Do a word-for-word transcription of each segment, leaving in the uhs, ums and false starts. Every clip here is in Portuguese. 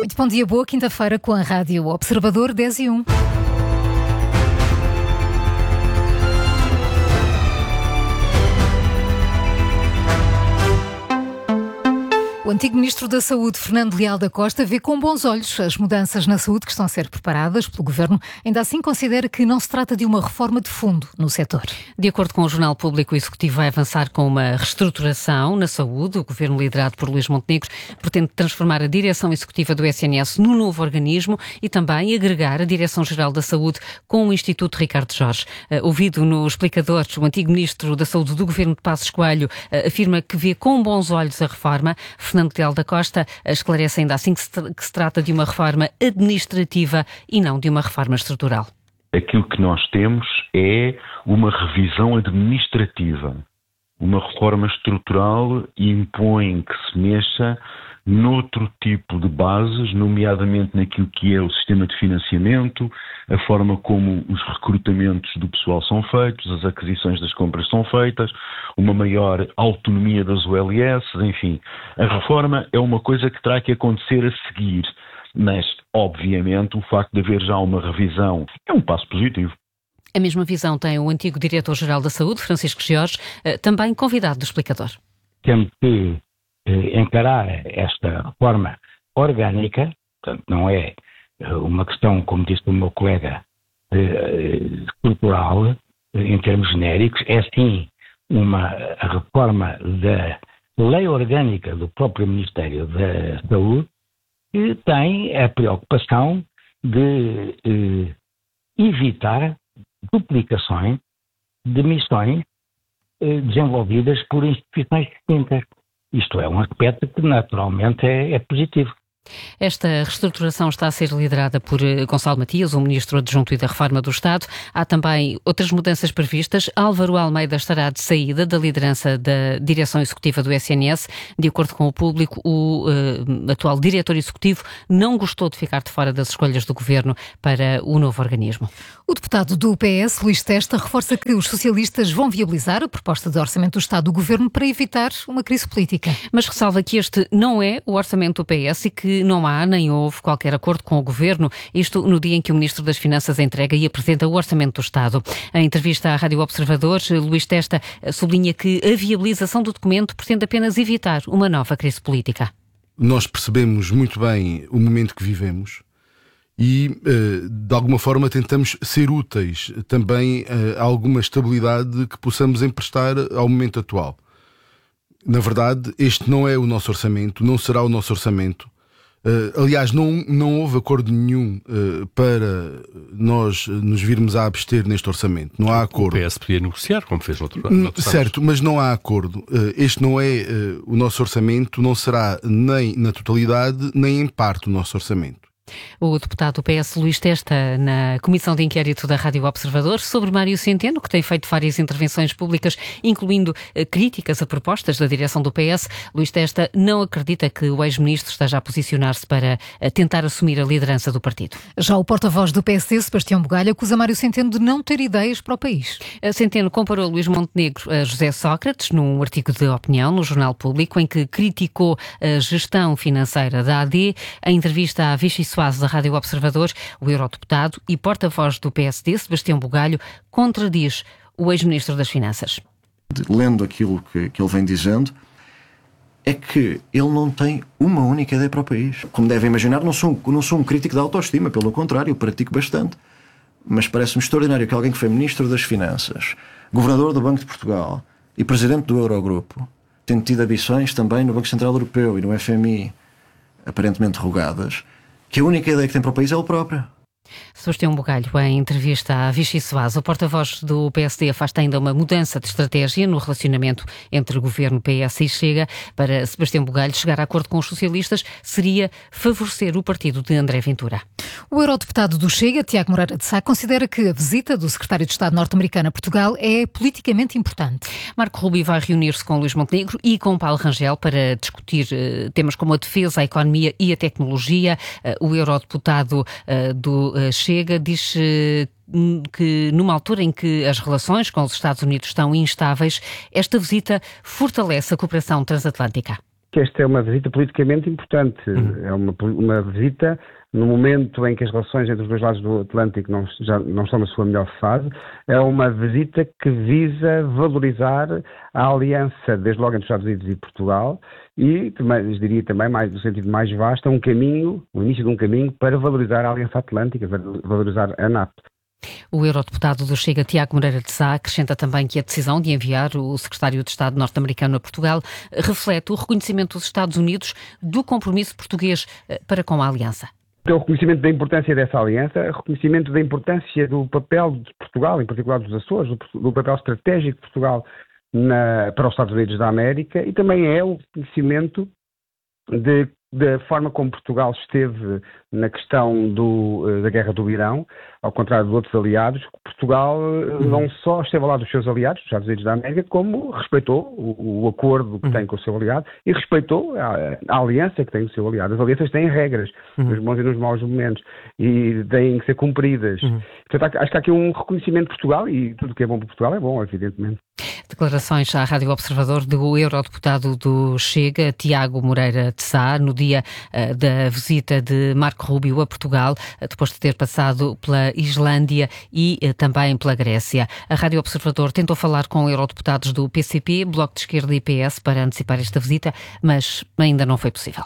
Muito bom dia, boa quinta-feira com a Rádio Observador dez e um. O antigo Ministro da Saúde, Fernando Leal da Costa, vê com bons olhos as mudanças na saúde que estão a ser preparadas pelo Governo. Ainda assim, considera que não se trata de uma reforma de fundo no setor. De acordo com o Jornal Público, o Executivo vai avançar com uma reestruturação na saúde. O Governo, liderado por Luís Montenegro, pretende transformar a direção executiva do S N S num novo organismo e também agregar a Direção-Geral da Saúde com o Instituto Ricardo Jorge. Uh, ouvido no explicador, o antigo Ministro da Saúde do Governo de Passos Coelho uh, afirma que vê com bons olhos a reforma. Fernando Leal da Costa esclarece ainda assim que se, que se trata de uma reforma administrativa e não de uma reforma estrutural. Aquilo que nós temos é uma revisão administrativa. Uma reforma estrutural impõe que se mexa noutro tipo de bases, nomeadamente naquilo que é o sistema de financiamento, a forma como os recrutamentos do pessoal são feitos, as aquisições das compras são feitas, uma maior autonomia das U L S, enfim. A reforma é uma coisa que terá que acontecer a seguir, mas, obviamente, o facto de haver já uma revisão é um passo positivo. A mesma visão tem o antigo Diretor-Geral da Saúde, Francisco Jorge, também convidado do explicador. Temos que encarar esta reforma orgânica, portanto não é uma questão, como disse o meu colega, estrutural, em termos genéricos, é sim uma reforma da lei orgânica do próprio Ministério da Saúde, que tem a preocupação de eh, evitar duplicações de missões eh, desenvolvidas por instituições distintas. Isto é um aspecto que naturalmente é, é positivo. Esta reestruturação está a ser liderada por Gonçalo Matias, o Ministro Adjunto e da Reforma do Estado. Há também outras mudanças previstas. Álvaro Almeida estará de saída da liderança da direção executiva do S N S. De acordo com o Público, o uh, atual diretor executivo não gostou de ficar de fora das escolhas do Governo para o novo organismo. O deputado do P S, Luís Testa, reforça que os socialistas vão viabilizar a proposta de orçamento do Estado do Governo para evitar uma crise política. Mas ressalva que este não é o orçamento do P S e que não há nem houve qualquer acordo com o Governo, isto no dia em que o Ministro das Finanças entrega e apresenta o Orçamento do Estado. Em entrevista à Rádio Observador, Luís Testa sublinha que a viabilização do documento pretende apenas evitar uma nova crise política. Nós percebemos muito bem o momento que vivemos e, de alguma forma, tentamos ser úteis também a alguma estabilidade que possamos emprestar ao momento atual. Na verdade, este não é o nosso orçamento, não será o nosso orçamento. Uh, aliás, não, não houve acordo nenhum uh, para nós nos virmos a abster neste orçamento. Não há acordo. O P S podia negociar, como fez no outro ano. Certo, mas não há acordo. Uh, este não é uh, o nosso orçamento, não será nem na totalidade, nem em parte o nosso orçamento. O deputado do P S, Luís Testa, na Comissão de Inquérito da Rádio Observador, sobre Mário Centeno, que tem feito várias intervenções públicas, incluindo eh, críticas a propostas da direção do P S. Luís Testa não acredita que o ex-ministro esteja a posicionar-se para eh, tentar assumir a liderança do partido. Já o porta-voz do P S D, Sebastião Bugalho, acusa Mário Centeno de não ter ideias para o país. Centeno comparou Luís Montenegro a José Sócrates num artigo de opinião no Jornal Público, em que criticou a gestão financeira da A D. Em entrevista à Vichy Soares da Rádio Observador, o eurodeputado e porta-voz do P S D, Sebastião Bugalho, contradiz o ex-ministro das Finanças. Lendo aquilo que, que ele vem dizendo, é que ele não tem uma única ideia para o país. Como devem imaginar, não sou, não sou um crítico da autoestima, pelo contrário, eu pratico bastante. Mas parece-me extraordinário que alguém que foi Ministro das Finanças, Governador do Banco de Portugal e Presidente do Eurogrupo, tenha tido ambições também no Banco Central Europeu e no F M I, aparentemente rogadas, que a única ideia que tem para o país é ele próprio. Sebastião Bugalho, em entrevista à Vichy Soares, o porta-voz do P S D afasta ainda uma mudança de estratégia no relacionamento entre o Governo, P S e Chega. Para Sebastião Bugalho, chegar a acordo com os socialistas seria favorecer o partido de André Ventura. O eurodeputado do Chega, Tiago Moreira de Sá, considera que a visita do secretário de Estado norte-americano a Portugal é politicamente importante. Marco Rubio vai reunir-se com Luís Montenegro e com Paulo Rangel para discutir uh, temas como a defesa, a economia e a tecnologia. Uh, o eurodeputado uh, do uh, Chega diz uh, que numa altura em que as relações com os Estados Unidos estão instáveis, esta visita fortalece a cooperação transatlântica. que esta é uma visita politicamente importante. Uhum. É uma, uma visita no momento em que as relações entre os dois lados do Atlântico não, já não estão na sua melhor fase. É uma visita que visa valorizar a aliança, desde logo entre os Estados Unidos e Portugal, e também, diria também, mais, no sentido mais vasto, é um caminho, o início de um caminho para valorizar a Aliança Atlântica, valorizar a NATO. O eurodeputado do Chega, Tiago Moreira de Sá, acrescenta também que a decisão de enviar o secretário de Estado norte-americano a Portugal reflete o reconhecimento dos Estados Unidos do compromisso português para com a aliança. O reconhecimento da importância dessa aliança, o reconhecimento da importância do papel de Portugal, em particular dos Açores, do, do papel estratégico de Portugal na, para os Estados Unidos da América, e também é o reconhecimento de da forma como Portugal esteve na questão do, da guerra do Irão, ao contrário de outros aliados. Portugal não só esteve ao lado dos seus aliados, dos Estados Unidos da América, como respeitou o, o acordo que uhum. tem com o seu aliado e respeitou a, a aliança que tem com o seu aliado. As alianças têm regras, uhum. nos bons e nos maus momentos, e têm que ser cumpridas. Uhum. Portanto, acho que há aqui um reconhecimento de Portugal, e tudo o que é bom para Portugal é bom, evidentemente. Declarações à Rádio Observador do eurodeputado do Chega, Tiago Moreira de Sá, no dia uh, da visita de Marco Rubio a Portugal, uh, depois de ter passado pela Islândia e uh, também pela Grécia. A Rádio Observador tentou falar com eurodeputados do P C P, Bloco de Esquerda e P S para antecipar esta visita, mas ainda não foi possível.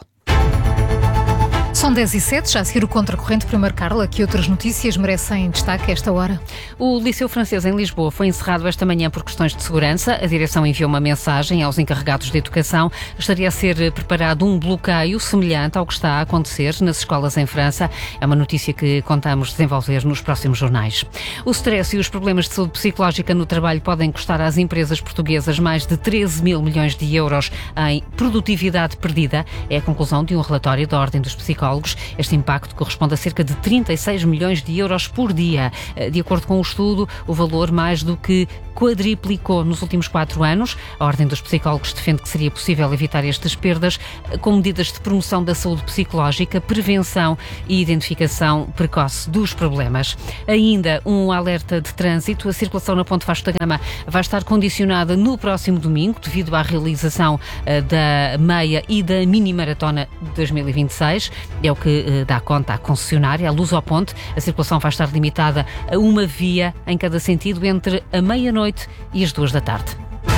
São dez e sete, já a seguir o Contracorrente para Carla, que outras notícias merecem destaque a esta hora? O Liceu Francês em Lisboa foi encerrado esta manhã por questões de segurança. A direção enviou uma mensagem aos encarregados de educação. Estaria a ser preparado um bloqueio semelhante ao que está a acontecer nas escolas em França. É uma notícia que contamos desenvolver nos próximos jornais. O stress e os problemas de saúde psicológica no trabalho podem custar às empresas portuguesas mais de treze mil milhões de euros em produtividade perdida. É a conclusão de um relatório da Ordem dos Psicólogos. Este impacto corresponde a cerca de trinta e seis milhões de euros por dia. De acordo com o estudo, o valor mais do que quadriplicou nos últimos quatro anos. A Ordem dos Psicólogos defende que seria possível evitar estas perdas com medidas de promoção da saúde psicológica, prevenção e identificação precoce dos problemas. Ainda um alerta de trânsito. A circulação na Ponte Vasco da Gama vai estar condicionada no próximo domingo devido à realização da meia e da mini maratona de dois mil e vinte e seis. É o que dá conta à concessionária, a Lusoponte. A circulação vai estar limitada a uma via em cada sentido entre a meia-noite e as duas da tarde.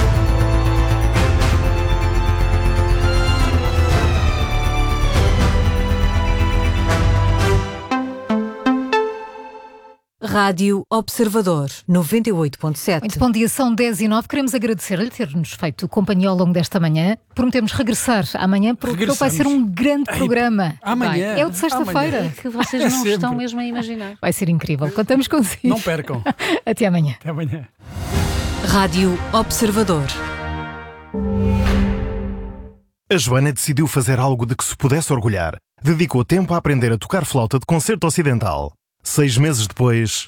Rádio Observador, noventa e oito ponto sete. Muito bom dia, são dez e nove. Queremos agradecer-lhe ter-nos feito companhia ao longo desta manhã. Prometemos regressar amanhã, porque vai ser um grande Ei, programa. Amanhã. Vai. É o de sexta-feira. É que vocês é não sempre. Estão mesmo a imaginar. Vai ser incrível. Contamos consigo. Não percam. Até amanhã. Até amanhã. Rádio Observador. A Joana decidiu fazer algo de que se pudesse orgulhar. Dedicou tempo a aprender a tocar flauta de concerto ocidental. Seis meses depois...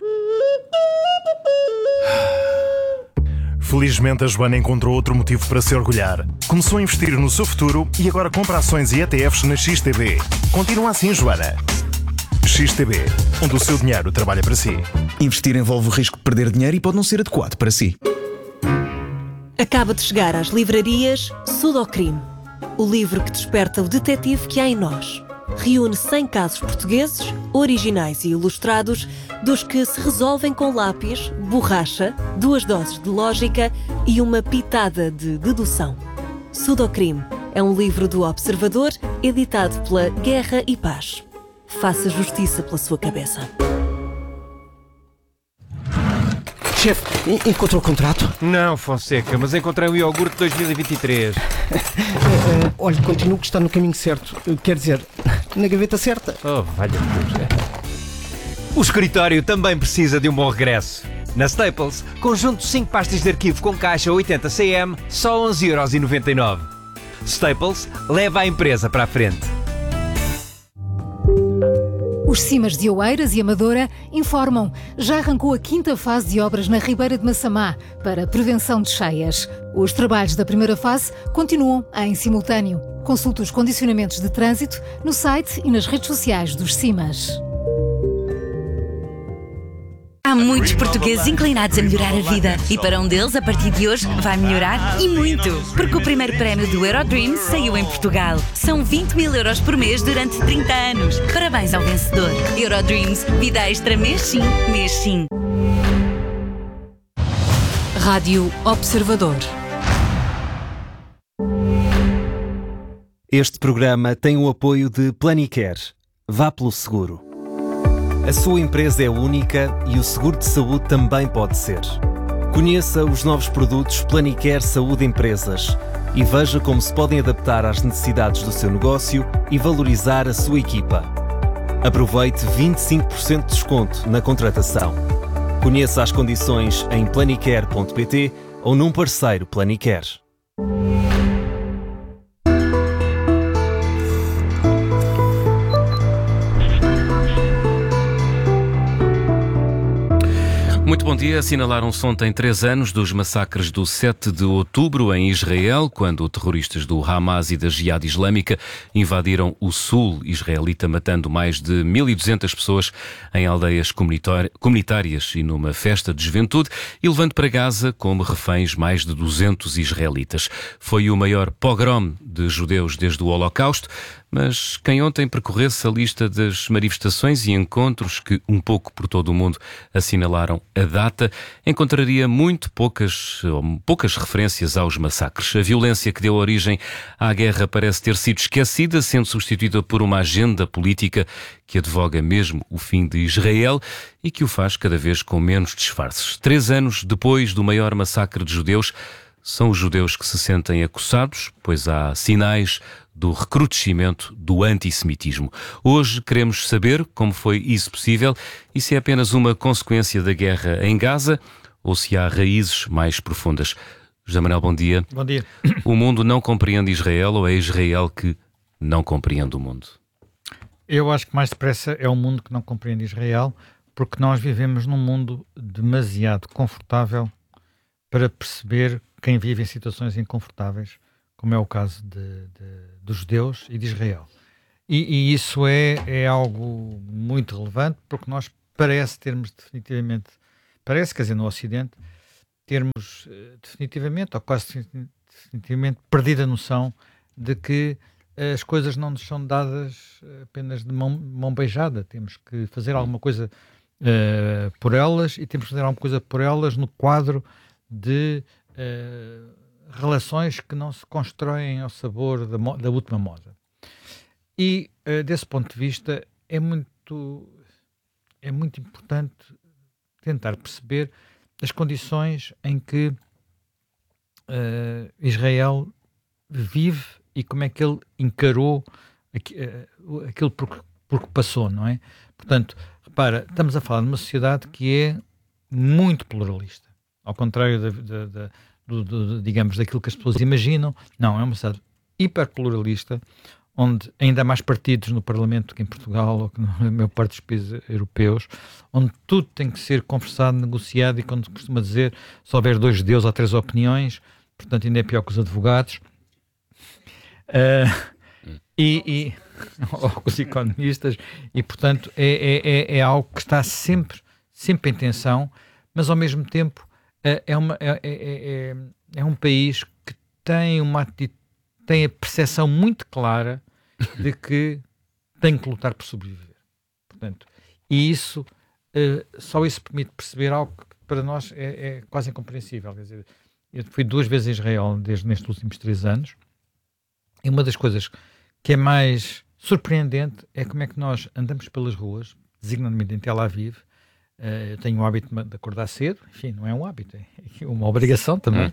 Felizmente, a Joana encontrou outro motivo para se orgulhar. Começou a investir no seu futuro e agora compra ações e E T Fs na X T B. Continua assim, Joana. X T B, onde o seu dinheiro trabalha para si. Investir envolve o risco de perder dinheiro e pode não ser adequado para si. Acaba de chegar às livrarias Sudocrime, o livro que desperta o detetive que há em nós. Reúne cem casos portugueses, originais e ilustrados, dos que se resolvem com lápis, borracha, duas doses de lógica e uma pitada de dedução. Sudocrime é um livro do Observador, editado pela Guerra e Paz. Faça justiça pela sua cabeça. Chefe, encontrou o contrato? Não, Fonseca, mas encontrei o iogurte dois mil e vinte e três. uh, uh, olha, continuo que está no caminho certo. Uh, quer dizer, na gaveta certa. Oh, valha-me Deus. O escritório também precisa de um bom regresso. Na Staples, conjunto de cinco pastas de arquivo com caixa oitenta centímetros, só onze euros e noventa e nove. Staples leva a empresa para a frente. Os Cimas de Oeiras e Amadora informam. Já arrancou a quinta fase de obras na Ribeira de Massamá para prevenção de cheias. Os trabalhos da primeira fase continuam em simultâneo. Consulte os condicionamentos de trânsito no site e nas redes sociais dos Cimas. Há muitos portugueses inclinados a melhorar a vida. E para um deles, a partir de hoje, vai melhorar e muito. Porque o primeiro prémio do Eurodreams saiu em Portugal. São vinte mil euros por mês durante trinta anos. Parabéns ao vencedor. Eurodreams. Vida extra mês sim, mês sim. Rádio Observador. Este programa tem o apoio de Planicare. Vá pelo seguro. A sua empresa é única e o seguro de saúde também pode ser. Conheça os novos produtos Planicare Saúde Empresas e veja como se podem adaptar às necessidades do seu negócio e valorizar a sua equipa. Aproveite vinte e cinco por cento de desconto na contratação. Conheça as condições em planicare ponto pt ou num parceiro Planicare. Muito bom dia. Assinalaram-se ontem três anos dos massacres do sete de outubro em Israel, quando terroristas do Hamas e da Jihad Islâmica invadiram o sul israelita, matando mais de mil e duzentas pessoas em aldeias comunitárias e numa festa de juventude, e levando para Gaza como reféns mais de duzentos israelitas. Foi o maior pogrom de judeus desde o Holocausto. Mas quem ontem percorresse a lista das manifestações e encontros que, um pouco por todo o mundo, assinalaram a data, encontraria muito poucas, ou poucas referências aos massacres. A violência que deu origem à guerra parece ter sido esquecida, sendo substituída por uma agenda política que advoga mesmo o fim de Israel e que o faz cada vez com menos disfarces. Três anos depois do maior massacre de judeus, são os judeus que se sentem acossados, pois há sinais do recrudescimento do antissemitismo. Hoje queremos saber como foi isso possível e se é apenas uma consequência da guerra em Gaza ou se há raízes mais profundas. José Manuel, bom dia. Bom dia. O mundo não compreende Israel ou é Israel que não compreende o mundo? Eu acho que mais depressa é o mundo que não compreende Israel, porque nós vivemos num mundo demasiado confortável para perceber quem vive em situações inconfortáveis, como é o caso de, de, dos judeus e de Israel. E, e isso é, é algo muito relevante, porque nós parece termos definitivamente, parece, quer dizer, no Ocidente, termos definitivamente, ou quase definitivamente, perdido a noção de que as coisas não nos são dadas apenas de mão, mão beijada. Temos que fazer alguma coisa uh, por elas, e temos que fazer alguma coisa por elas no quadro de uh, relações que não se constroem ao sabor da, da última moda. E, uh, desse ponto de vista, é muito, é muito importante tentar perceber as condições em que uh, Israel vive e como é que ele encarou aqui, uh, aquilo por, por que passou, não é? Portanto, repara, estamos a falar de uma sociedade que é muito pluralista, ao contrário da, da, da, do, do, digamos, daquilo que as pessoas imaginam. Não, é uma sociedade hiperpluralista, onde ainda há mais partidos no Parlamento que em Portugal ou que na maior parte dos países europeus, onde tudo tem que ser conversado, negociado, e quando costuma dizer, se houver dois judeus há três opiniões, portanto ainda é pior que os advogados, uh, e, e ou com os economistas, e portanto é, é, é algo que está sempre, sempre em tensão, mas ao mesmo tempo uh, é, uma, é, é, é, é um país que tem uma atitude, tem a percepção muito clara de que tem que lutar por sobreviver. Portanto, e isso, uh, só isso permite perceber algo que para nós é, é quase incompreensível. Quer dizer, eu fui duas vezes a Israel desde nestes últimos três anos, e uma das coisas que é mais surpreendente é como é que nós andamos pelas ruas, designadamente em Tel Aviv. Uh, eu tenho o hábito de acordar cedo, enfim, não é um hábito, é uma obrigação também.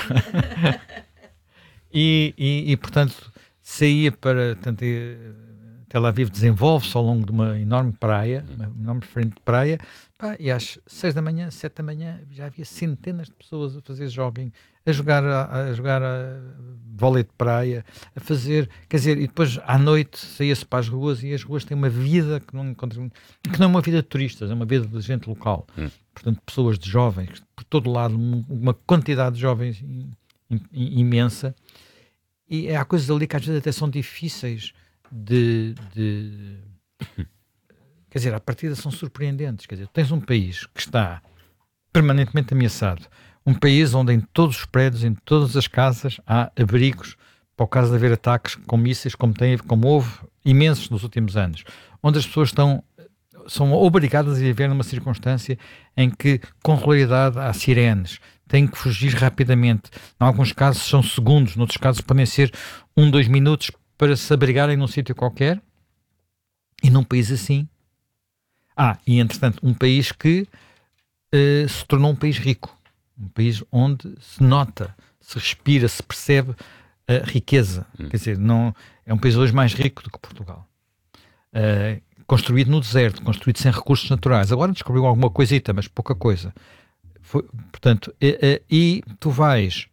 E, e, e, portanto, saía para... Tanto, Tel Aviv desenvolve-se ao longo de uma enorme praia, uma enorme frente de praia, pá, e às seis da manhã, sete da manhã, já havia centenas de pessoas a fazer jogging, a jogar, a, a jogar a vôlei de praia, a fazer... Quer dizer, e depois, à noite, saía-se para as ruas, e as ruas têm uma vida que não, que não é uma vida de turistas, é uma vida de gente local. Hum. Portanto, pessoas de jovens, por todo lado, uma quantidade de jovens imensa. E há coisas ali que às vezes até são difíceis de, de, quer dizer, à partida são surpreendentes. Quer dizer, tens um país que está permanentemente ameaçado, um país onde em todos os prédios, em todas as casas, há abrigos para o caso de haver ataques com mísseis, como, tem, como houve imensos nos últimos anos, onde as pessoas estão, são obrigadas a viver numa circunstância em que, com regularidade, há sirenes, têm que fugir rapidamente. Em alguns casos são segundos, noutros casos podem ser um, dois minutos para se abrigarem num sítio qualquer. E num país assim... Ah, e entretanto, um país que uh, se tornou um país rico. Um país onde se nota, se respira, se percebe a riqueza. Hum. Quer dizer, não, é um país hoje mais rico do que Portugal. Uh, construído no deserto, construído sem recursos naturais. Agora descobriu alguma coisita, mas pouca coisa. Foi, portanto, e, e tu vais,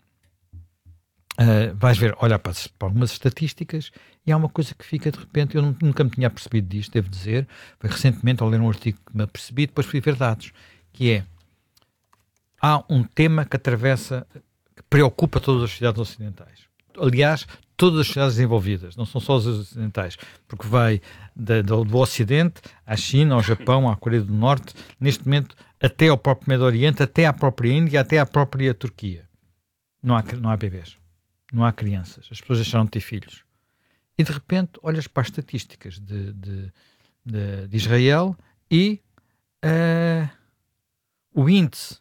uh, vais ver, olhar para, para algumas estatísticas e há uma coisa que fica de repente, eu nunca me tinha percebido disto, devo dizer, foi recentemente ao ler um artigo que me apercebi, depois fui ver dados, que é, há um tema que atravessa, que preocupa todas as sociedades ocidentais. Aliás, todas as sociedades desenvolvidas, não são só as ocidentais, porque vai da, do, do Ocidente à China, ao Japão, à Coreia do Norte, neste momento até ao próprio Médio Oriente, até à própria Índia, até à própria Turquia. Não há, não há bebês, não há crianças, as pessoas deixaram de ter filhos. E de repente olhas para as estatísticas de, de, de, de Israel e uh, o índice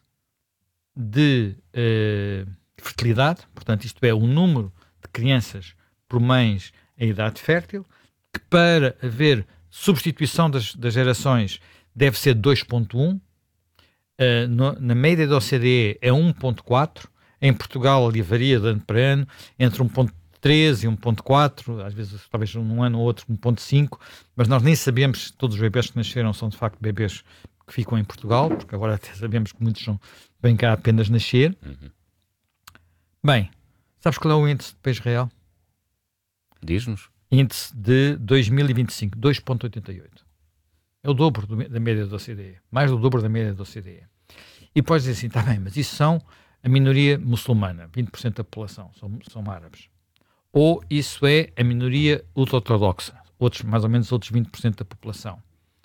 de uh, fertilidade, portanto isto é, o número de crianças por mães em idade fértil, que para haver substituição das, das gerações deve ser dois vírgula um, uh, no, na média da O C D E é um vírgula quatro, em Portugal ali varia de ano para ano, entre um vírgula três e um vírgula quatro, às vezes talvez num ano ou outro um vírgula cinco, mas nós nem sabemos se todos os bebês que nasceram são de facto bebês que ficam em Portugal, porque agora até sabemos que muitos são, vêm cá apenas nascer. Uhum. Bem, sabes qual é o índice de país real? Diz-nos. Índice de dois mil e vinte e cinco, dois vírgula oitenta e oito. É o dobro do, da média da O C D E. Mais do dobro da média da O C D E. E podes dizer assim, está bem, mas isso são a minoria muçulmana, vinte por cento da população, são, são árabes. Ou isso é a minoria ultra-ortodoxa, outros, mais ou menos outros vinte por cento da população.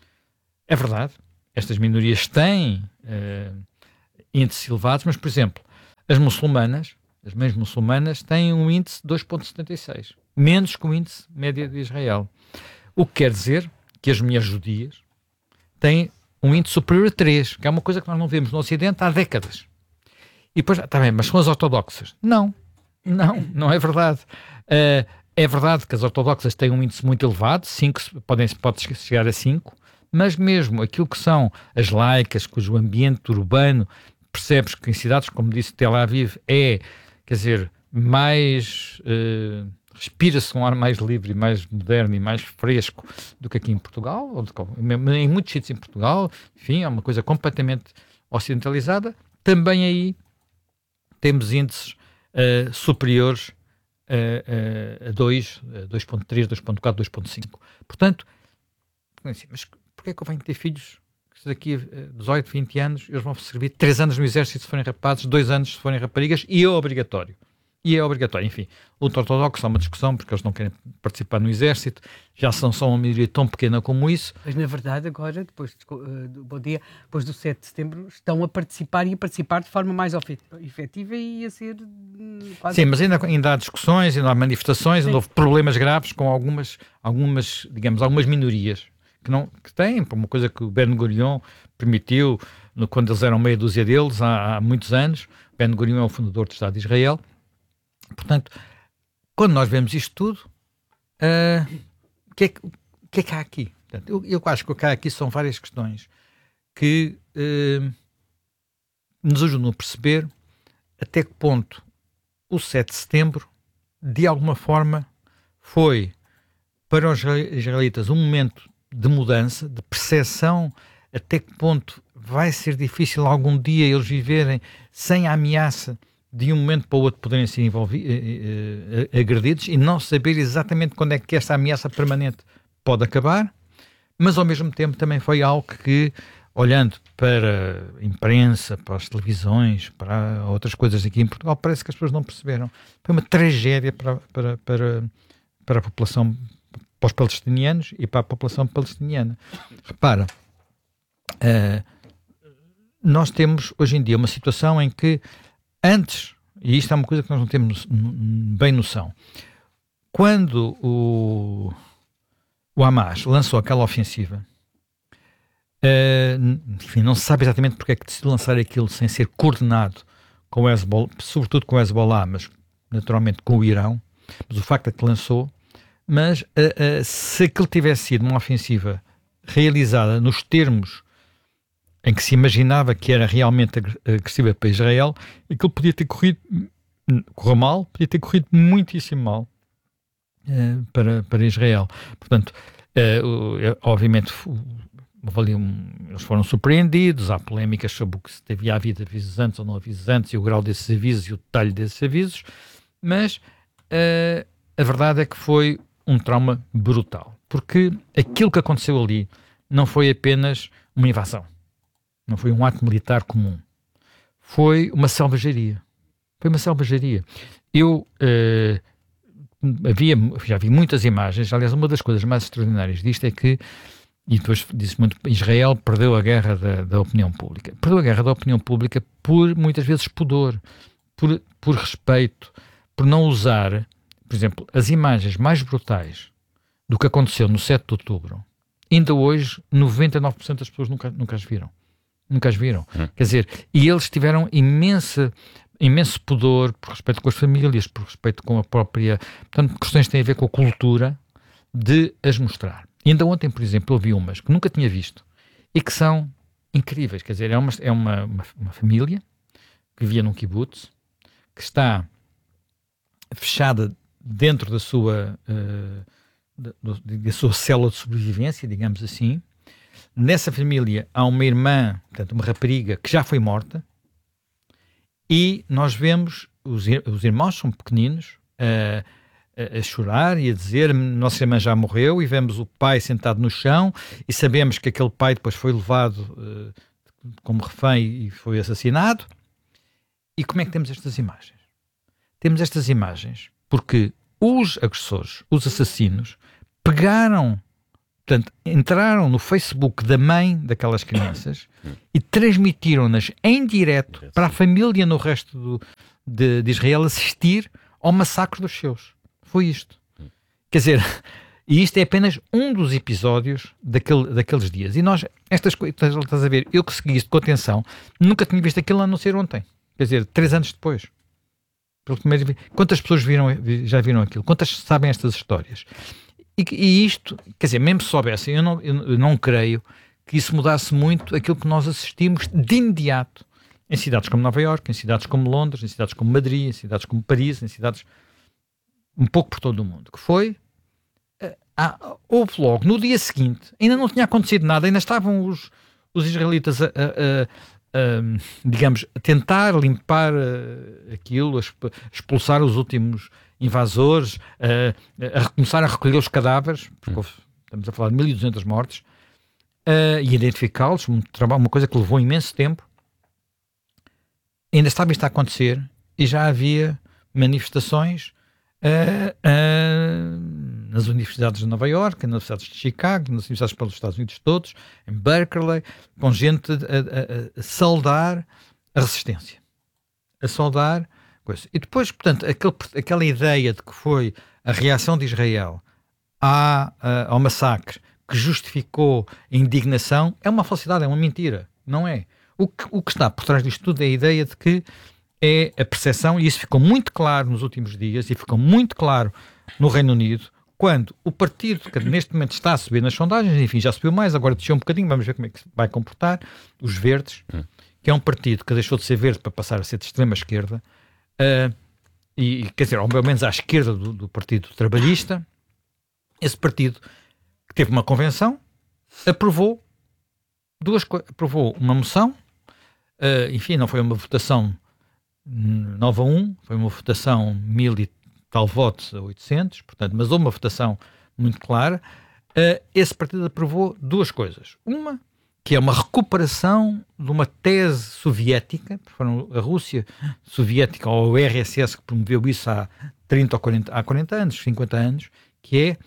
É verdade, estas minorias têm uh, índices elevados, mas, por exemplo, as muçulmanas, as mães muçulmanas, têm um índice de dois vírgula setenta e seis, menos que o índice médio de Israel. O que quer dizer que as mulheres judias têm um índice superior a três, que é uma coisa que nós não vemos no Ocidente há décadas. E depois, está bem, mas são as ortodoxas? Não, não, não é verdade. Uh, é verdade que as ortodoxas têm um índice muito elevado, cinco, podem, pode chegar a cinco, mas mesmo aquilo que são as laicas, cujo ambiente urbano, percebes que em cidades, como disse Tel Aviv, é, quer dizer, mais... Uh, respira-se um ar mais livre, mais moderno e mais fresco do que aqui em Portugal, ou de, em muitos sítios em Portugal, enfim, é uma coisa completamente ocidentalizada. Também aí temos índices uh, superiores uh, uh, a dois, dois vírgula três, dois vírgula quatro, dois vírgula cinco. Portanto, assim, mas porquê é que eu venho ter filhos que daqui a dezoito, vinte anos eles vão servir três anos no exército se forem rapazes, dois anos se forem raparigas, e é obrigatório. E é obrigatório, enfim, ultra-ortodoxo há uma discussão porque eles não querem participar no exército, já são só uma maioria tão pequena como isso. Mas na verdade agora, depois uh, do bom dia, depois do sete de setembro, estão a participar e a participar de forma mais efetiva e a ser uh, quase... Sim, mas ainda, ainda há discussões, ainda há manifestações, ainda houve problemas graves com algumas, algumas, digamos, algumas minorias que, não, que têm, por uma coisa que o Ben Gurion permitiu, no, quando eles eram meia dúzia deles, há, há muitos anos. Ben Gurion é o fundador do Estado de Israel. Portanto, quando nós vemos isto tudo, o uh, que, é que, que é que há aqui? Portanto, eu, eu acho que o que há aqui são várias questões que uh, nos ajudam a perceber até que ponto o sete de setembro, de alguma forma, foi para os israelitas um momento de mudança, de percepção, até que ponto vai ser difícil algum dia eles viverem sem a ameaça de um momento para o outro poderem ser envolvidos, eh, eh, agredidos, e não saber exatamente quando é que esta ameaça permanente pode acabar, mas ao mesmo tempo também foi algo que, olhando para a imprensa, para as televisões, para outras coisas aqui em Portugal, parece que as pessoas não perceberam. Foi uma tragédia para, para, para, para a população para os palestinianos e para a população palestiniana. Repara, uh, nós temos hoje em dia uma situação em que antes, e isto é uma coisa que nós não temos bem noção, quando o, o Hamas lançou aquela ofensiva, uh, enfim, não se sabe exatamente porque é que decidiu lançar aquilo sem ser coordenado com o Hezbollah, sobretudo com o Hezbollah, mas naturalmente com o Irão, mas o facto é que lançou, mas uh, uh, se aquilo tivesse sido uma ofensiva realizada nos termos em que se imaginava que era realmente agressiva para Israel, aquilo podia ter corrido, correu mal, podia ter corrido muitíssimo mal uh, para, para Israel. Portanto, uh, obviamente, um, eles foram surpreendidos, há polémicas sobre o que se havia havido avisos antes ou não avisos antes, e o grau desses avisos e o detalhe desses avisos, mas uh, a verdade é que foi um trauma brutal, porque aquilo que aconteceu ali não foi apenas uma invasão, não foi um ato militar comum, foi uma selvageria. Foi uma selvageria. Eu uh, havia, já vi muitas imagens. Aliás, uma das coisas mais extraordinárias disto é que, e depois disse muito, Israel perdeu a guerra da, da opinião pública. Perdeu a guerra da opinião pública por, muitas vezes, pudor, por, por respeito, por não usar, por exemplo, as imagens mais brutais do que aconteceu no sete de outubro. Ainda hoje, noventa e nove por cento das pessoas nunca, nunca as viram. Nunca as viram. Hum. Quer dizer, e eles tiveram imensa, imenso pudor por respeito com as famílias, por respeito com a própria... Portanto, questões que têm a ver com a cultura de as mostrar. E ainda ontem, por exemplo, eu vi umas que nunca tinha visto e que são incríveis. Quer dizer, é uma, é uma, uma, uma família que vivia num kibbutz, que está fechada dentro da sua, uh, da, da sua célula de sobrevivência, digamos assim. Nessa família há uma irmã, portanto uma rapariga, que já foi morta, e nós vemos, os, os irmãos são pequeninos, a, a, a chorar e a dizer, nossa irmã já morreu, e vemos o pai sentado no chão, e sabemos que aquele pai depois foi levado uh, como refém e foi assassinado. E como é que temos estas imagens? Temos estas imagens porque os agressores, os assassinos, pegaram... Portanto, entraram no Facebook da mãe daquelas crianças e transmitiram-nas em direto para a família no resto do, de, de Israel assistir ao massacre dos seus. Foi isto. Quer dizer, e isto é apenas um dos episódios daquele, daqueles dias. E nós, estas coisas, estás a ver, eu que segui isto com atenção, nunca tinha visto aquilo a não ser ontem. Quer dizer, três anos depois. Pelo primeiro, quantas pessoas viram, já viram aquilo? Quantas sabem estas histórias? E, e isto, quer dizer, mesmo se soubessem, eu não, eu não creio que isso mudasse muito aquilo que nós assistimos de imediato em cidades como Nova Iorque, em cidades como Londres, em cidades como Madrid, em cidades como Paris, em cidades um pouco por todo o mundo, que foi, ah, houve logo, no dia seguinte, ainda não tinha acontecido nada, ainda estavam os, os israelitas a, a, a, a, digamos, a tentar limpar a, aquilo, a expulsar os últimos invasores, uh, a recomeçar a recolher os cadáveres, porque hum. estamos a falar de mil e duzentas mortes, uh, e identificá-los, um trabalho, uma coisa que levou imenso tempo. Ainda estava isto a acontecer e já havia manifestações uh, uh, nas universidades de Nova Iorque, nas universidades de Chicago, nas universidades pelos Estados Unidos todos, em Berkeley, com gente a, a, a saudar a resistência, a saudar coisa. E depois, portanto, aquele, aquela ideia de que foi a reação de Israel à, uh, ao massacre que justificou a indignação é uma falsidade, é uma mentira, não é? O que, o que está por trás disto tudo é a ideia de que é a percepção, e isso ficou muito claro nos últimos dias, e ficou muito claro no Reino Unido, quando o partido que neste momento está a subir nas sondagens, enfim, já subiu mais, agora desceu um bocadinho, vamos ver como é que vai comportar, os Verdes, hum. que é um partido que deixou de ser verde para passar a ser de extrema esquerda, uh, e quer dizer, ao menos à esquerda do, do Partido Trabalhista. Esse partido, que teve uma convenção, aprovou duas coisas, aprovou uma moção, uh, enfim, não foi uma votação nove a um, foi uma votação mil e tal votos a oitocentos, portanto, mas houve uma votação muito clara. Uh, esse partido aprovou duas coisas. Uma, que é uma recuperação de uma tese soviética, foram a Rússia soviética ou o R S S que promoveu isso há trinta ou quarenta, há quarenta anos, cinquenta anos, que é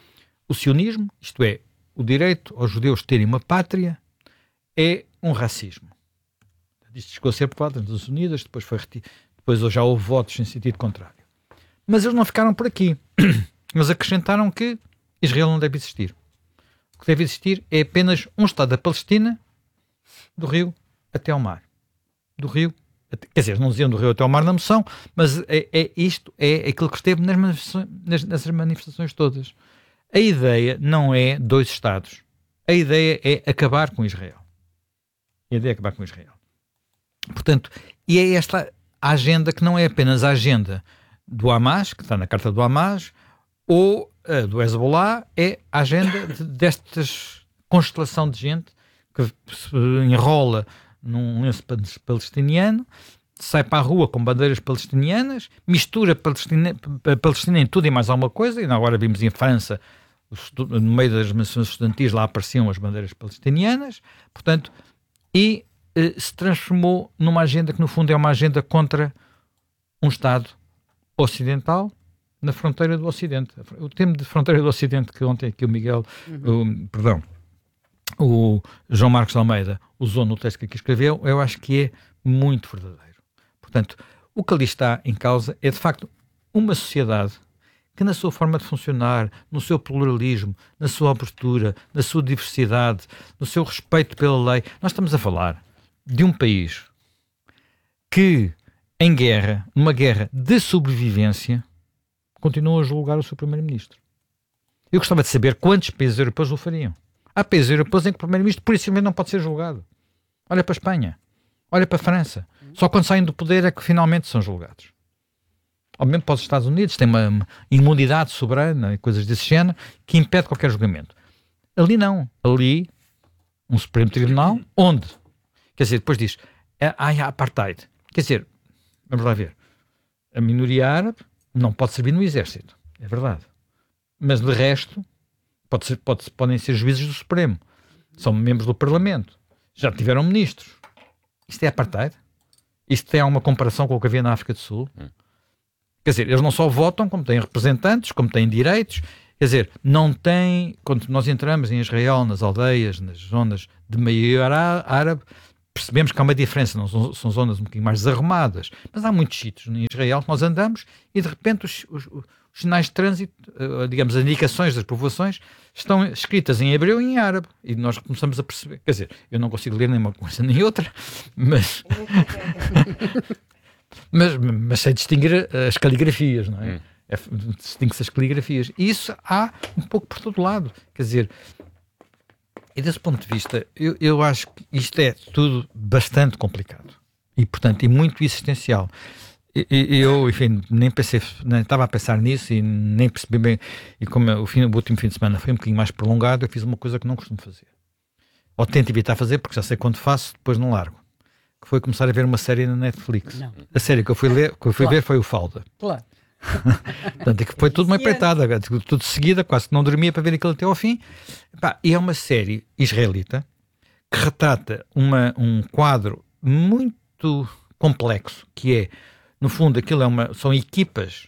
o sionismo, isto é, o direito aos judeus terem uma pátria, é um racismo. Isto chegou a ser aprovado nas Nações Unidas, depois, foi reti- depois já houve votos em sentido contrário. Mas eles não ficaram por aqui. Eles acrescentaram que Israel não deve existir. O que deve existir é apenas um Estado da Palestina, do rio até ao mar. Do rio, até, quer dizer, não diziam do rio até ao mar na moção, mas é, é isto é aquilo que esteve nas manifestações, nas, nas manifestações todas. A ideia não é dois Estados. A ideia é acabar com Israel. A ideia é acabar com Israel. Portanto, e é esta a agenda que não é apenas a agenda do Hamas, que está na carta do Hamas, ou a do Hezbollah, é a agenda de, destas constelação de gente que se enrola num lenço palestiniano, sai para a rua com bandeiras palestinianas, mistura Palestina, Palestina em tudo e mais alguma coisa, e agora vimos em França, no meio das manifestações estudantis, lá apareciam as bandeiras palestinianas, portanto, e eh, se transformou numa agenda que no fundo é uma agenda contra um Estado ocidental na fronteira do Ocidente. O termo de fronteira do Ocidente que ontem aqui o Miguel, uhum. o, perdão, o João Marcos Almeida usou no texto que aqui escreveu, eu acho que é muito verdadeiro. Portanto, o que ali está em causa é de facto uma sociedade que na sua forma de funcionar, no seu pluralismo, na sua abertura, na sua diversidade, no seu respeito pela lei, nós estamos a falar de um país que em guerra, numa guerra de sobrevivência, continua a julgar o seu primeiro-ministro. Eu gostava de saber quantos países europeus o fariam. Há países europeus em que o primeiro-ministro por isso mesmo não pode ser julgado. Olha para a Espanha, olha para a França. Só quando saem do poder é que finalmente são julgados. Ou mesmo para os Estados Unidos, tem uma, uma imunidade soberana e coisas desse género que impede qualquer julgamento. Ali não. Ali, um Supremo Tribunal, onde? Quer dizer, depois diz, há apartheid. Quer dizer, vamos lá ver, a minoria árabe não pode servir no exército, é verdade. Mas de resto, pode ser, pode, podem ser juízes do Supremo, são membros do Parlamento, já tiveram ministros. Isto é apartheid? Isto tem alguma comparação com o que havia na África do Sul? Hum. Quer dizer, eles não só votam, como têm representantes, como têm direitos. Quer dizer, não têm... Quando nós entramos em Israel, nas aldeias, nas zonas de maioria árabe, percebemos que há uma diferença, não são, são zonas um bocadinho mais desarrumadas, mas há muitos sítios em Israel que nós andamos e de repente os, os, os sinais de trânsito, digamos, as indicações das povoações, estão escritas em hebreu e em árabe. E nós começamos a perceber, quer dizer, eu não consigo ler nem uma coisa nem outra, mas... Mas, mas sei distinguir as caligrafias, não é? Hum. é distingue-se as caligrafias. E isso há um pouco por todo lado. Quer dizer, e desse ponto de vista, eu, eu acho que isto é tudo bastante complicado. E, portanto, e muito existencial. E, e, eu, enfim, nem pensei, nem estava a pensar nisso e nem percebi bem. E como o, fim, o último fim de semana foi um bocadinho mais prolongado, eu fiz uma coisa que não costumo fazer. Ou tento evitar fazer, porque já sei quando faço, depois não largo. Que foi começar a ver uma série na Netflix. Não. A série que eu fui, ler, que eu fui claro. ver foi o Falda. Claro. Portanto, é que foi tudo uma empreitada, tudo seguida, quase que não dormia para ver aquilo até ao fim. E é uma série israelita que retrata uma, um quadro muito complexo, que é, no fundo, aquilo é uma, são equipas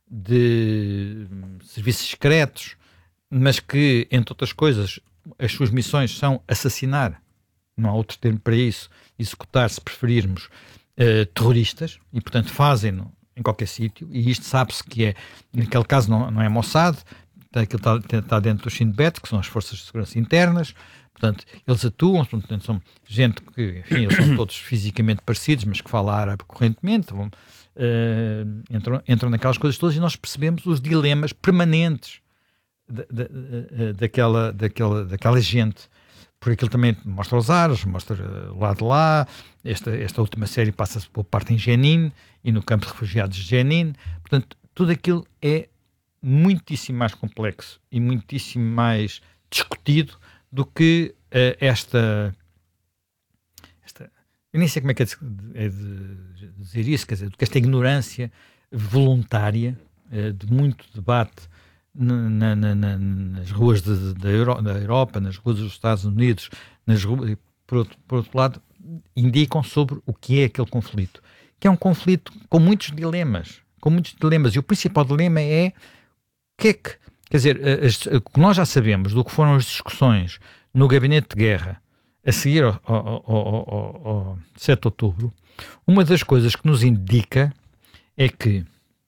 de serviços secretos, mas que, entre outras coisas, as suas missões são assassinar, não há outro termo para isso, executar, se preferirmos, uh, terroristas, e portanto fazem-no em qualquer sítio, e isto sabe-se que é, naquele caso não, não é Mossad, aquilo está, está dentro do Shin Bet, que são as forças de segurança internas, portanto eles atuam, portanto, são gente que, enfim, eles são todos fisicamente parecidos, mas que fala árabe correntemente, vão, uh, entram, entram naquelas coisas todas, e nós percebemos os dilemas permanentes da, da, da, daquela, daquela, daquela gente. Porque aquilo também mostra os árabes, mostra lá de lá. Esta, esta última série passa-se por parte em Jenin e no campo de refugiados de Jenin. Portanto, tudo aquilo é muitíssimo mais complexo e muitíssimo mais discutido do que uh, esta, esta... Eu nem sei como é que é de, é de dizer isso, quer dizer, do que esta ignorância voluntária uh, de muito debate Na, na, na, nas ruas de, de, de Euro, da Europa, nas ruas dos Estados Unidos, nas ruas, por, outro, por outro lado, indicam sobre o que é aquele conflito. Que é um conflito com muitos dilemas, com muitos dilemas. E o principal dilema é o que é que quer dizer, as, nós já sabemos do que foram as discussões no gabinete de guerra a seguir ao, ao, ao, ao, ao sete de outubro. Uma das coisas que nos indica é que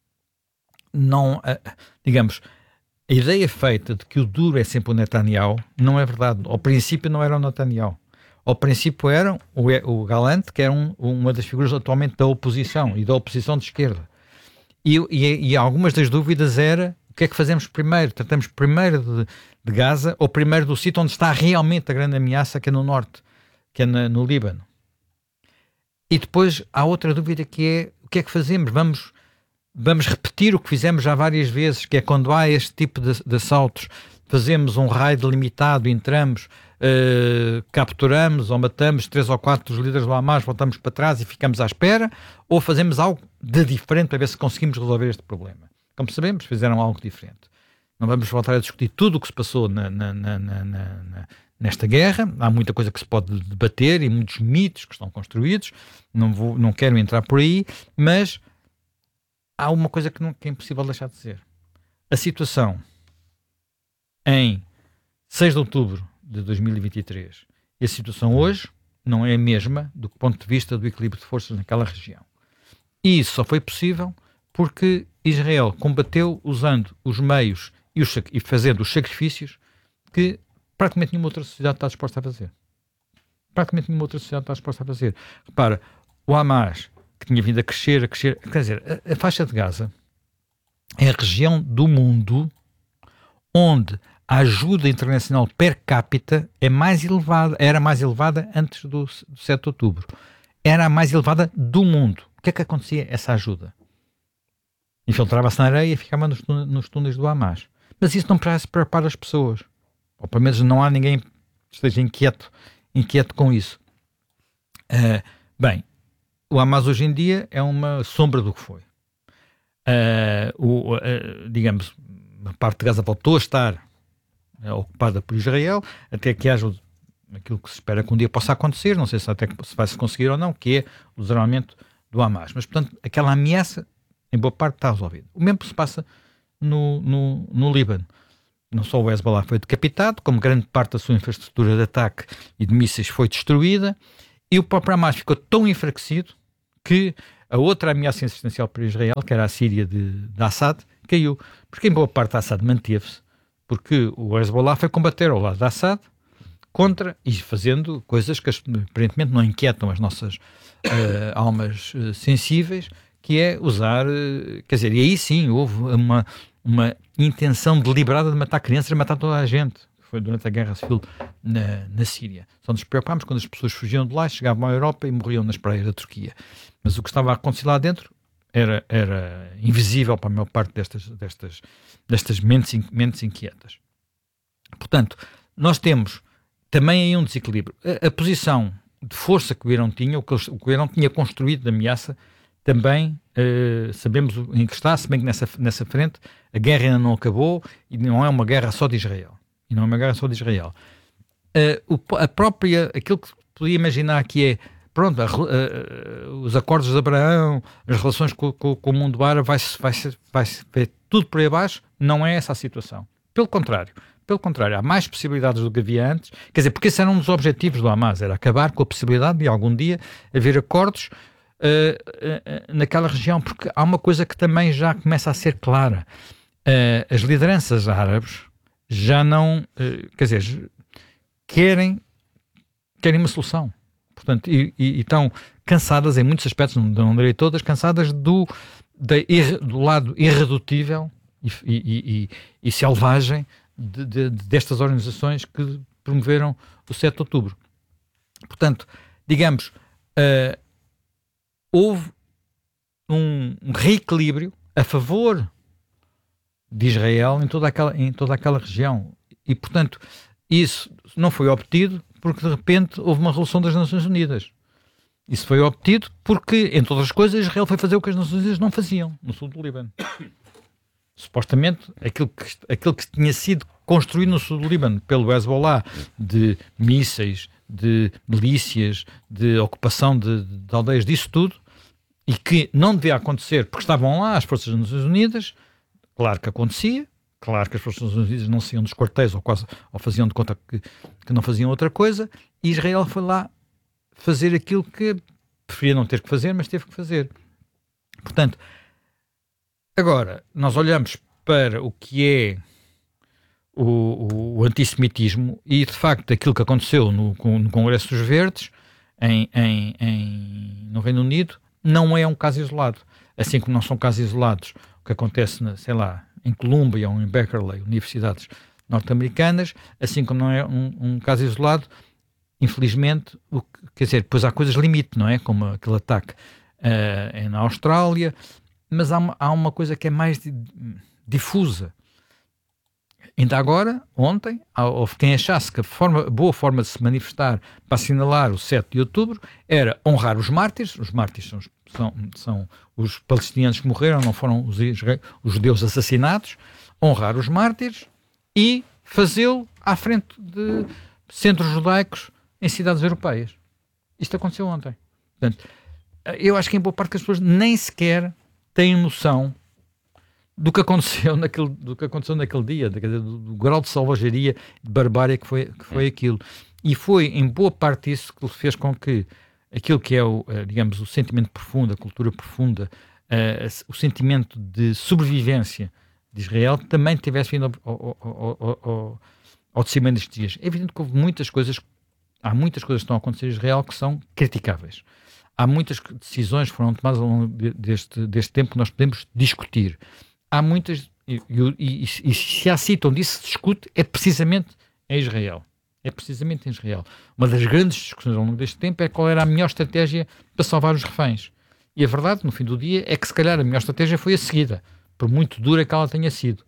não, digamos, a ideia feita de que o duro é sempre o Netanyahu não é verdade. Ao princípio não era o Netanyahu. Ao princípio era o, o Galante, que era um, uma das figuras atualmente da oposição e da oposição de esquerda. E, e, e algumas das dúvidas era o que é que fazemos primeiro? Tratamos primeiro de, de Gaza ou primeiro do sítio onde está realmente a grande ameaça, que é no norte, que é na, no Líbano. E depois há outra dúvida, que é o que é que fazemos? Vamos, vamos repetir o que fizemos já várias vezes, que é quando há este tipo de, de assaltos, fazemos um raio delimitado, entramos, Uh, capturamos ou matamos três ou quatro dos líderes do Hamas, voltamos para trás e ficamos à espera, ou fazemos algo de diferente para ver se conseguimos resolver este problema. Como sabemos, fizeram algo diferente. Não vamos voltar a discutir tudo o que se passou na, na, na, na, na, nesta guerra. Há muita coisa que se pode debater e muitos mitos que estão construídos. Não, vou, não quero entrar por aí, mas há uma coisa que, não, que é impossível deixar de dizer. A situação em seis de outubro de dois mil e vinte e três. E a situação hoje não é a mesma do ponto de vista do equilíbrio de forças naquela região. E isso só foi possível porque Israel combateu usando os meios e, os, e fazendo os sacrifícios que praticamente nenhuma outra sociedade está disposta a fazer. Praticamente nenhuma outra sociedade está disposta a fazer. Repara, o Hamas, que tinha vindo a crescer, a crescer, quer dizer, a, a faixa de Gaza é a região do mundo onde a ajuda internacional per capita é mais elevada, era mais elevada antes do, do sete de outubro. Era a mais elevada do mundo. O que é que acontecia essa ajuda? Infiltrava-se na areia e ficava nos, nos túneis do Hamas. Mas isso não prepara as pessoas. Ou pelo menos não há ninguém que esteja inquieto, inquieto com isso. Uh, bem, o Hamas hoje em dia é uma sombra do que foi. Uh, o, uh, digamos, a parte de Gaza voltou a estar ocupada por Israel, até que haja aquilo que se espera que um dia possa acontecer, não sei se até se vai se conseguir ou não, que é o desarmamento do Hamas. Mas, portanto, aquela ameaça, em boa parte, está resolvida. O mesmo se passa no, no, no Líbano. Não só o Hezbollah foi decapitado, como grande parte da sua infraestrutura de ataque e de mísseis foi destruída, e o próprio Hamas ficou tão enfraquecido que a outra ameaça existencial para Israel, que era a Síria de, de Assad, caiu. Porque, em boa parte, Assad manteve-se, porque o Hezbollah foi combater ao lado de Assad contra e fazendo coisas que aparentemente não inquietam as nossas uh, almas uh, sensíveis, que é usar, uh, quer dizer, e aí sim houve uma, uma intenção deliberada de matar crianças e matar toda a gente. Foi durante a guerra civil na, na Síria. Só nos preocupámos quando as pessoas fugiam de lá, chegavam à Europa e morriam nas praias da Turquia. Mas o que estava a acontecer lá dentro era, era invisível para a maior parte destas, destas, destas mentes, mentes inquietas. Portanto, nós temos também aí um desequilíbrio. A, a posição de força que o Irão tinha, o que, o que o Irão tinha construído de ameaça, também uh, sabemos em que está, se bem que nessa, nessa frente a guerra ainda não acabou e não é uma guerra só de Israel. E não é uma guerra só de Israel. Uh, o, a própria, aquilo que podia imaginar que é, pronto, a, a, os acordos de Abraão, as relações com, com, com o mundo árabe, vai-se vai vai vai tudo por aí abaixo, não é essa a situação. Pelo contrário, pelo contrário, há mais possibilidades do que havia antes, quer dizer, porque esse era um dos objetivos do Hamas, era acabar com a possibilidade de algum dia haver acordos uh, uh, naquela região, porque há uma coisa que também já começa a ser clara. Uh, as lideranças árabes já não, uh, quer dizer, querem, querem uma solução. Portanto, e, e, e estão cansadas, em muitos aspectos, não, não direi todas, cansadas do, da, do lado irredutível e, e, e, e selvagem de, de, destas organizações que promoveram o sete de outubro. Portanto, digamos, uh, houve um, um reequilíbrio a favor de Israel em toda aquela, em toda aquela região. E, portanto, isso não foi obtido porque, de repente, houve uma resolução das Nações Unidas. Isso foi obtido porque, entre outras coisas, Israel foi fazer o que as Nações Unidas não faziam no sul do Líbano. Supostamente, aquilo que, aquilo que tinha sido construído no sul do Líbano pelo Hezbollah, de mísseis, de milícias, de ocupação de, de aldeias, disso tudo, e que não devia acontecer porque estavam lá as forças das Nações Unidas. Claro que acontecia, claro que as Forças Unidas não saíam dos quartéis ou, quase, ou faziam de conta que, que não faziam outra coisa, e Israel foi lá fazer aquilo que preferia não ter que fazer, mas teve que fazer. Portanto, agora, nós olhamos para o que é o, o, o antissemitismo e, de facto, aquilo que aconteceu no, no Congresso dos Verdes, em, em, em, no Reino Unido, não é um caso isolado. Assim como não são casos isolados o que acontece, na, sei lá, em Columbia ou em Berkeley, universidades norte-americanas, assim como não é um, um caso isolado, infelizmente, o que, quer dizer, depois há coisas limite, não é? Como aquele ataque uh, na Austrália, mas há uma, há uma coisa que é mais di, difusa. Ainda agora, ontem, houve quem achasse que a forma, boa forma de se manifestar para assinalar o sete de outubro era honrar os mártires. Os mártires são, são, são os palestinianos que morreram, não foram os, os judeus assassinados. Honrar os mártires e fazê-lo à frente de centros judaicos em cidades europeias. Isto aconteceu ontem. Portanto, eu acho que em boa parte das pessoas nem sequer têm noção do que aconteceu naquele, do que aconteceu naquele dia, do, do, do grau de selvageria, de barbárie que foi, que foi aquilo. E foi em boa parte isso que fez com que aquilo que é o, digamos, o sentimento profundo, a cultura profunda, uh, o sentimento de sobrevivência de Israel também tivesse vindo ao, ao, ao, ao, ao de cima destes dias. É evidente que houve muitas coisas, há muitas coisas que estão a acontecer em Israel que são criticáveis. Há muitas decisões que foram tomadas ao longo deste, deste tempo que nós podemos discutir. Há muitas, e, e, e se há sítio onde isso se discute, é precisamente em Israel. É precisamente em Israel. Uma das grandes discussões ao longo deste tempo é qual era a melhor estratégia para salvar os reféns. E a verdade, no fim do dia, é que se calhar a melhor estratégia foi a seguida, por muito dura que ela tenha sido.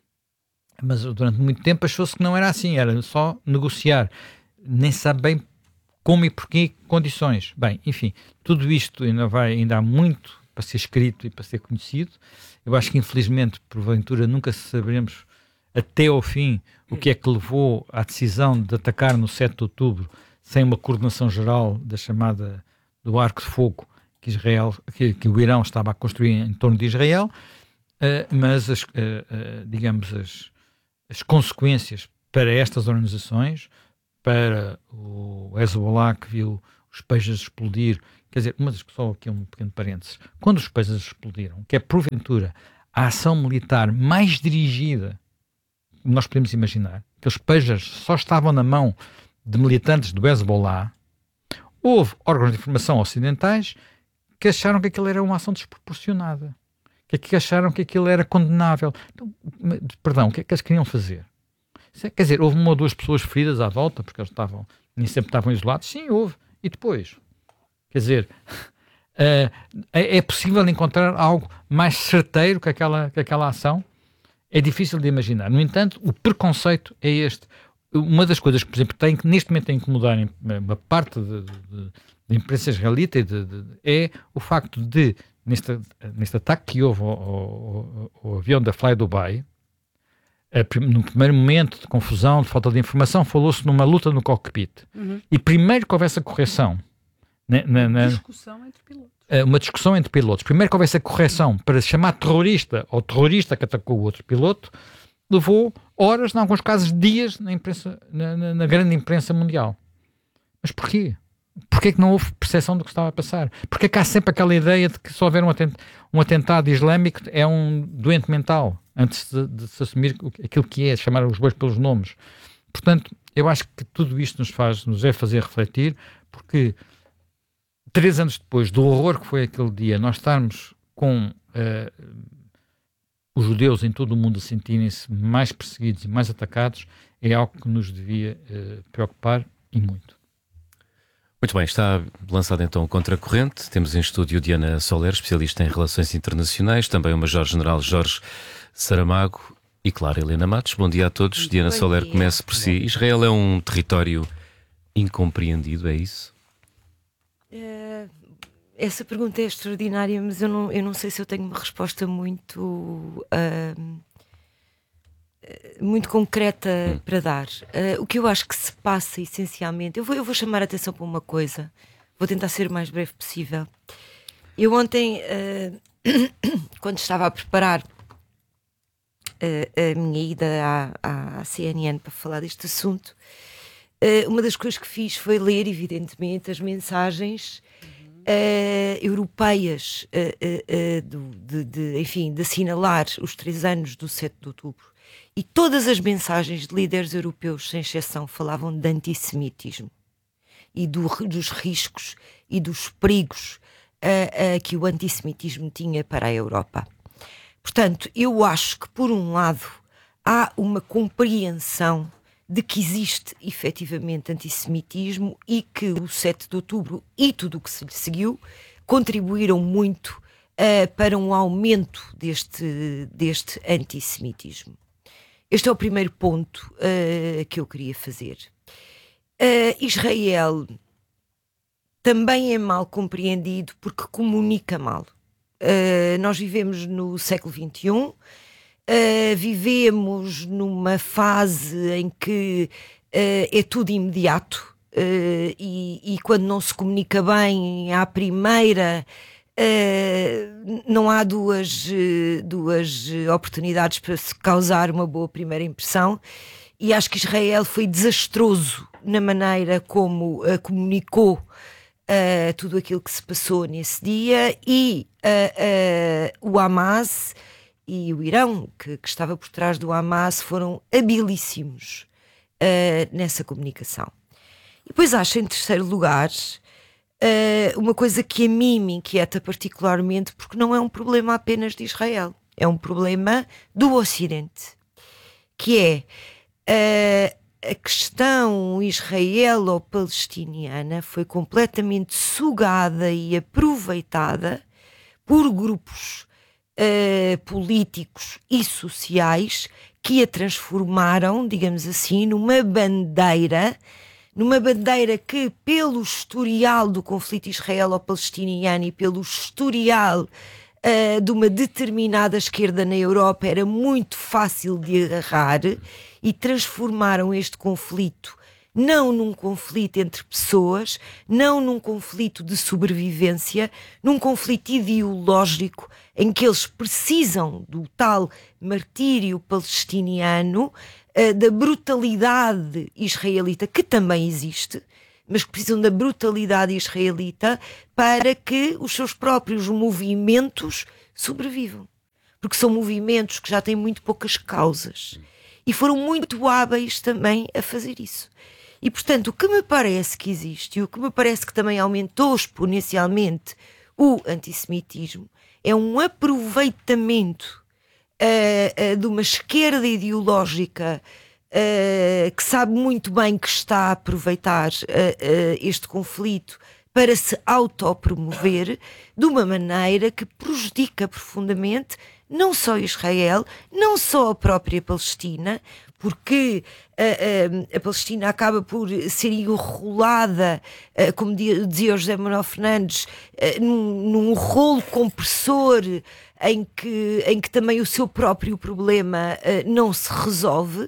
Mas durante muito tempo achou-se que não era assim, era só negociar. Nem se sabe bem como e por que condições. Bem, enfim, tudo isto ainda, vai, ainda há muito para ser escrito e para ser conhecido. Eu acho que, infelizmente, porventura, nunca saberemos até ao fim o que é que levou à decisão de atacar no sete de outubro sem uma coordenação geral da chamada do arco de fogo que, Israel, que, que o Irão estava a construir em torno de Israel, uh, mas, as, uh, uh, digamos, as, as consequências para estas organizações, para o Hezbollah que viu os peixes explodir. Quer dizer, uma das, só aqui um pequeno parênteses. Quando os peixes explodiram, que é porventura a ação militar mais dirigida que nós podemos imaginar, que os peixes só estavam na mão de militantes do Hezbollah, houve órgãos de informação ocidentais que acharam que aquilo era uma ação desproporcionada, que, que acharam que aquilo era condenável. Então, perdão, o que é que eles queriam fazer? Quer dizer, houve uma ou duas pessoas feridas à volta, porque eles estavam, nem sempre estavam isolados? Sim, houve. E depois? Quer dizer, uh, é, é possível encontrar algo mais certeiro que aquela, que aquela ação? É difícil de imaginar. No entanto, o preconceito é este. Uma das coisas que, por exemplo, tem que neste momento tem que mudar em uma parte da imprensa israelita de, de, é o facto de, neste, neste ataque que houve ao, ao, ao avião da Fly Dubai, no primeiro momento de confusão, de falta de informação, falou-se numa luta no cockpit. Uhum. E primeiro que houvesse a correção... Na, na, na, discussão entre pilotos. Uma discussão entre pilotos. Primeiro que houvesse a correção para chamar terrorista ao terrorista que atacou o outro piloto, levou horas, em alguns casos dias, na, imprensa, na, na, na grande imprensa mundial. Mas porquê? Porquê que não houve percepção do que estava a passar? Porquê que há sempre aquela ideia de que se houver um atentado, um atentado islâmico é um doente mental, antes de, de se assumir aquilo que é, chamar os bois pelos nomes. Portanto, eu acho que tudo isto nos faz, nos é fazer refletir, porque três anos depois do horror que foi aquele dia, nós estarmos com uh, os judeus em todo o mundo a sentirem-se mais perseguidos e mais atacados, é algo que nos devia uh, preocupar e muito. Muito bem, está lançado então o Contracorrente. Temos em estúdio Diana Soler, especialista em relações internacionais, também o Major-General Jorge Saramago e, claro, Helena Matos. Bom dia a todos. Muito Diana Soler, comece por si. Israel é um território incompreendido, é isso? Uh, essa pergunta é extraordinária, mas eu não, eu não sei se eu tenho uma resposta muito uh, muito concreta hum. para dar. Uh, o que eu acho que se passa essencialmente, eu vou, eu vou chamar a atenção para uma coisa, vou tentar ser o mais breve possível. Eu ontem, uh, quando estava a preparar a, a minha ida à, à C N N para falar deste assunto, uh, uma das coisas que fiz foi ler, evidentemente, as mensagens uh, europeias uh, uh, uh, do, de, de, enfim, de assinalar os três anos do sete de outubro. E todas as mensagens de líderes europeus, sem exceção, falavam de antissemitismo e do, dos riscos e dos perigos uh, uh, que o antissemitismo tinha para a Europa. Portanto, eu acho que, por um lado, há uma compreensão de que existe efetivamente antissemitismo e que o sete de outubro e tudo o que se lhe seguiu contribuíram muito uh, para um aumento deste, deste antissemitismo. Este é o primeiro ponto uh, que eu queria fazer. Uh, Israel também é mal compreendido porque comunica mal. Uh, nós vivemos no século vinte e um, uh, vivemos numa fase em que uh, é tudo imediato uh, e, e quando não se comunica bem à primeira, uh, não há duas, uh, duas oportunidades para se causar uma boa primeira impressão, e acho que Israel foi desastroso na maneira como uh, comunicou Uh, tudo aquilo que se passou nesse dia, e uh, uh, o Hamas e o Irão, que, que estava por trás do Hamas, foram habilíssimos uh, nessa comunicação. E depois acho, em terceiro lugar, uh, uma coisa que a mim me inquieta particularmente, porque não é um problema apenas de Israel, é um problema do Ocidente, que é uh, a questão israelo-palestiniana foi completamente sugada e aproveitada por grupos uh, políticos e sociais que a transformaram, digamos assim, numa bandeira, numa bandeira que, pelo historial do conflito israelo-palestiniano e pelo historial uh, de uma determinada esquerda na Europa, era muito fácil de agarrar, e transformaram este conflito não num conflito entre pessoas, não num conflito de sobrevivência, num conflito ideológico em que eles precisam do tal martírio palestiniano, uh, da brutalidade israelita, que também existe, mas que precisam da brutalidade israelita para que os seus próprios movimentos sobrevivam. Porque são movimentos que já têm muito poucas causas. E foram muito hábeis também a fazer isso. E, portanto, o que me parece que existe, e o que me parece que também aumentou exponencialmente o antissemitismo, é um aproveitamento uh, uh, de uma esquerda ideológica uh, que sabe muito bem que está a aproveitar uh, uh, este conflito para se autopromover de uma maneira que prejudica profundamente não só Israel, não só a própria Palestina, porque a, a, a Palestina acaba por ser enrolada, como dizia o José Manuel Fernandes, num, num rolo compressor em que, em que também o seu próprio problema não se resolve,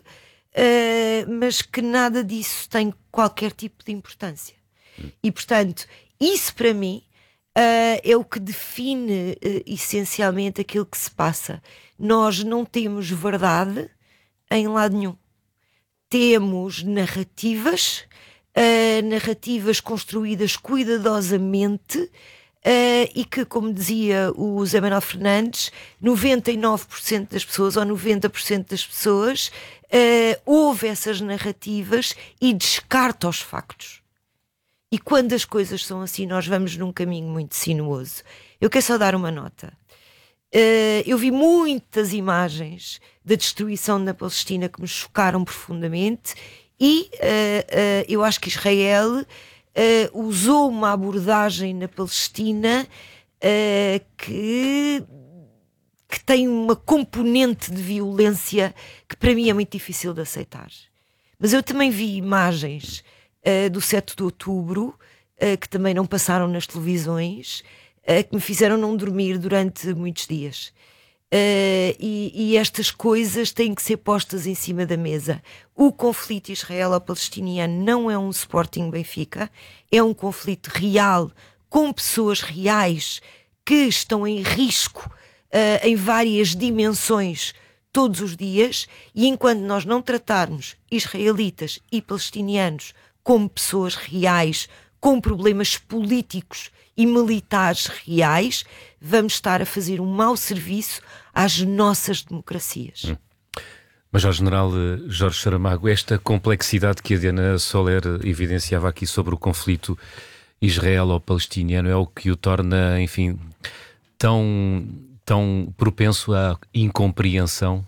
mas que nada disso tem qualquer tipo de importância. E, portanto, isso para mim Uh, é o que define uh, essencialmente aquilo que se passa. Nós não temos verdade em lado nenhum. Temos narrativas, uh, narrativas construídas cuidadosamente uh, e que, como dizia o Zé Manuel Fernandes, noventa e nove por cento das pessoas ou noventa por cento das pessoas uh, ouve essas narrativas e descarta os factos. E quando as coisas são assim, nós vamos num caminho muito sinuoso. Eu quero só dar uma nota. Uh, eu vi muitas imagens da destruição na Palestina que me chocaram profundamente e uh, uh, eu acho que Israel uh, usou uma abordagem na Palestina uh, que, que tem uma componente de violência que para mim é muito difícil de aceitar. Mas eu também vi imagens Uh, do sete de outubro, uh, que também não passaram nas televisões, uh, que me fizeram não dormir durante muitos dias. Uh, e, e estas coisas têm que ser postas em cima da mesa. O conflito israelo-palestiniano não é um Sporting Benfica, é um conflito real, com pessoas reais que estão em risco uh, em várias dimensões todos os dias, e enquanto nós não tratarmos israelitas e palestinianos como pessoas reais, com problemas políticos e militares reais, vamos estar a fazer um mau serviço às nossas democracias. Hum. Major-General Jorge Saramago, esta complexidade que a Diana Soler evidenciava aqui sobre o conflito israelo-palestiniano é o que o torna, enfim, tão, tão propenso à incompreensão?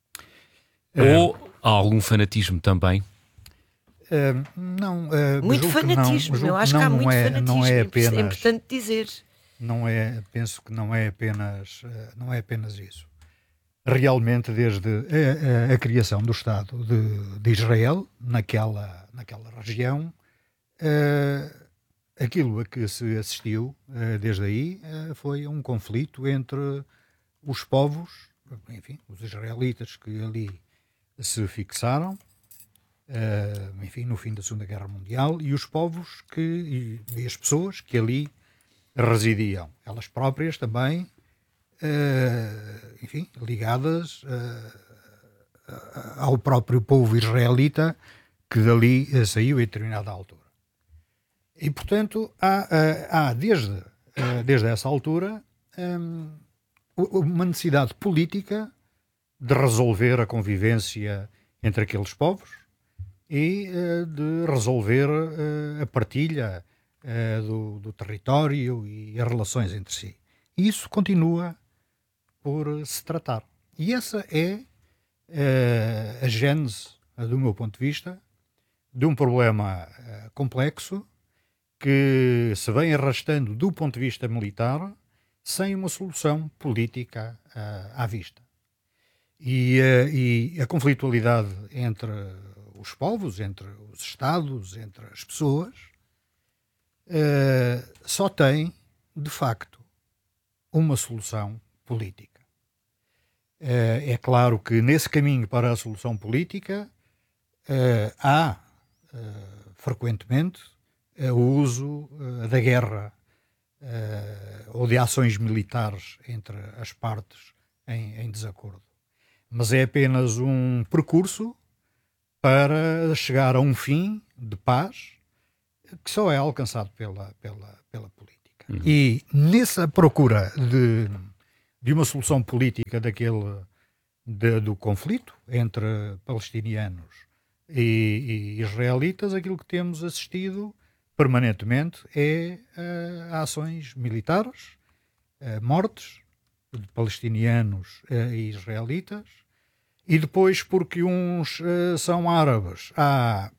É. Ou a algum fanatismo também? Uh, não, uh, muito fanatismo, não, eu acho que há muito é, fanatismo, não é, apenas, é importante dizer. Não é, penso que não é apenas, uh, não é apenas isso. Realmente, desde a, a, a criação do Estado de, de Israel, naquela, naquela região, uh, aquilo a que se assistiu uh, desde aí uh, foi um conflito entre os povos, enfim, os israelitas que ali se fixaram, uh, enfim, no fim da Segunda Guerra Mundial, e os povos que, e, e as pessoas que ali residiam, elas próprias também, Uh, enfim, ligadas uh, ao próprio povo israelita que dali uh, saiu em determinada altura. E, portanto, há, uh, há desde, uh, desde essa altura um, uma necessidade política de resolver a convivência entre aqueles povos e uh, de resolver uh, a partilha uh, do, do território e as relações entre si. E isso continua por se tratar. E essa é uh, a gênese, do meu ponto de vista, de um problema uh, complexo que se vem arrastando do ponto de vista militar sem uma solução política uh, à vista. E, uh, e a conflitualidade entre os povos, entre os Estados, entre as pessoas, uh, só tem, de facto, uma solução política. É claro que nesse caminho para a solução política há frequentemente o uso da guerra ou de ações militares entre as partes em, em desacordo. Mas é apenas um percurso para chegar a um fim de paz que só é alcançado pela, pela, pela política. Uhum. E nessa procura de de uma solução política daquele, de, do conflito entre palestinianos e, e israelitas, aquilo que temos assistido permanentemente é uh, ações militares, uh, mortes de palestinianos uh, e israelitas, e depois, porque uns uh, são árabes, há